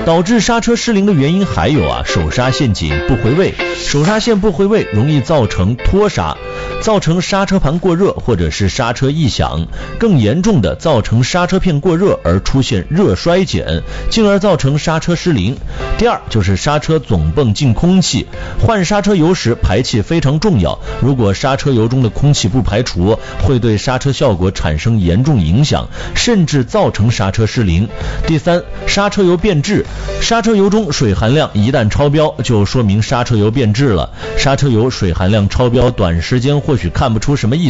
导致刹车失灵的原因还有手刹陷紧不回位，手刹线不回位容易造成脱刹，造成刹车盘过热或者是刹车异响，更严重的造成刹车片过热而出现热衰减，进而造成刹车失灵。第二就是刹车总泵进空气，换刹车油时排气非常重要，如果刹车油中的空气不排除，会对刹车效果产生严重影响，甚至造成刹车失灵。第三，刹车油变质，刹车油中水含量一旦超标，就说明刹车油变质了。刹车油水含量超标，短时间或许看不出什么异